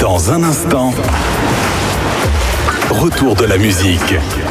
Dans un instant, retour de la musique.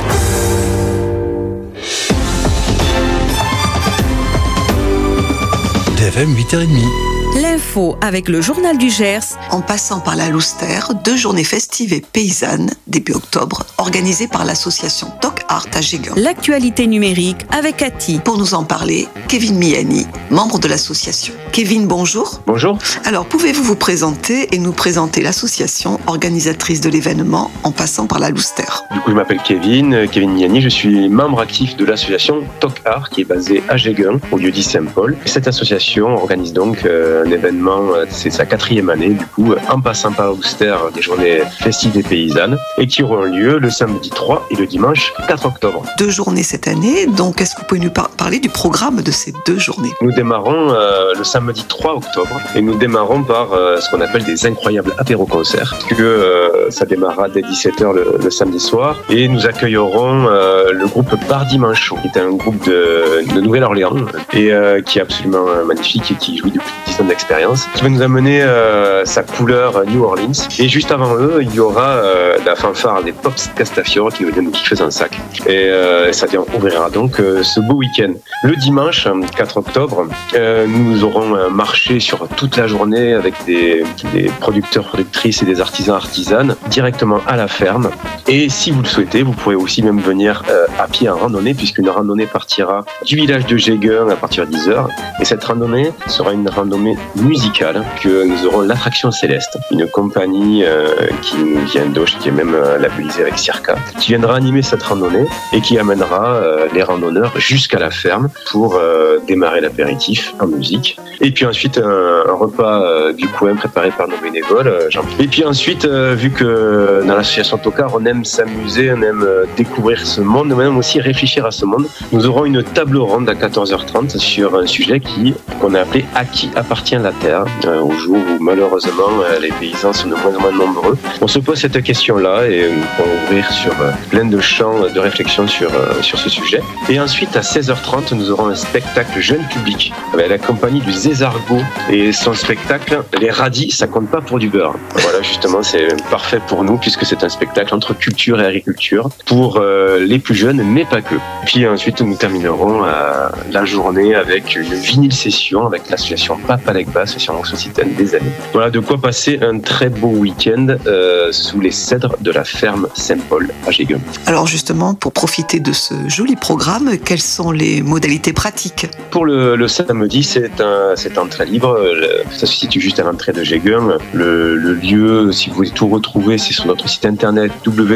DFM 8h30. L'info avec le journal du Gers. En passant par la Louster, 2 journées festives et paysannes, début octobre, organisées par l'association Toc Art à Gegen. L'actualité numérique avec Cathy. Pour nous en parler, Kevin Miani, membre de l'association. Kevin, bonjour. Bonjour. Alors, pouvez-vous vous présenter et nous présenter l'association organisatrice de l'événement En passant par la Louster? Du coup, je m'appelle Kevin Miani, je suis membre actif de l'association Toc Art qui est basée à Gegen, au lieu-dit Saint-Paul. Cette association organise donc un événement, c'est sa 4e année du coup, en passant par la Louster, des journées festives et paysannes, et qui auront lieu le samedi 3 et le dimanche 4 octobre. 2 journées cette année, donc est-ce que vous pouvez nous parler du programme de ces 2 journées? Nous démarrons le samedi 3 octobre et nous démarrons par ce qu'on appelle des incroyables apéro-concerts, puisque ça démarrera dès 17h le samedi soir, et nous accueillerons le groupe Bardi Manchot, qui est un groupe de Nouvelle-Orléans et qui est absolument magnifique et qui jouit depuis 10 ans d'expérience, qui va nous amener sa couleur New Orleans. Et juste avant eux, il y aura la fanfare des Pops Castafiore qui nous donne une kiffeuse en sac. Et ça ouvrira donc ce beau week-end. Le dimanche 4 octobre, nous aurons un marché sur toute la journée avec des producteurs, productrices et des artisans, artisanes directement à la ferme. Et si vous le souhaitez, vous pourrez aussi même venir à pied en randonnée, puisqu'une randonnée partira du village de Gegen à partir de 10h. Et cette randonnée sera une randonnée musicale, que nous aurons l'Attraction Céleste, une compagnie qui vient d'Auch, qui est même labellisée avec Circa, qui viendra animer cette randonnée et qui amènera les randonneurs jusqu'à la ferme pour démarrer l'apéritif en musique. Et puis ensuite un repas du coin préparé par nos bénévoles. Et puis ensuite, vu que dans l'association Tocard, on aime s'amuser, on aime découvrir ce monde, on aime aussi réfléchir à ce monde, nous aurons une table ronde à 14h30 sur un sujet qu'on a appelé « À qui appartient la terre ?» au jour où malheureusement les paysans sont de moins en moins nombreux. On se pose cette question-là et on va ouvrir sur plein de champs de réflexion sur ce sujet. Et ensuite à 16h30, nous aurons un spectacle jeune public avec la compagnie du Zézargo et son spectacle « Les radis, ça compte pas pour du beurre ». Voilà, justement, c'est parfait pour nous puisque c'est un spectacle entre culture et agriculture pour les plus jeunes, mais pas que. Puis ensuite, nous terminerons la journée avec une vinyle session avec l'association Papalekba, association occitane des années. Voilà de quoi passer un très beau week-end sous les cèdres de la ferme Saint-Paul à Gegen. Alors justement, pour profiter de ce joli programme, quelles sont les modalités pratiques? Pour le samedi, c'est entrée libre. Ça se situe juste à l'entrée de Gegen. Le lieu, si vous voulez tout retrouver, c'est sur notre site internet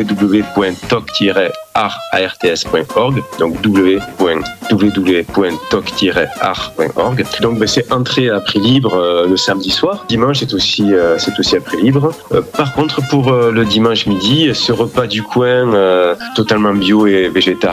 www.toc-arts.org, donc www.toc-art.org. Donc c'est entrée à prix libre le samedi soir. Dimanche, c'est aussi à prix libre. Par contre, pour le dimanche midi, ce repas du coin totalement bio et végétarien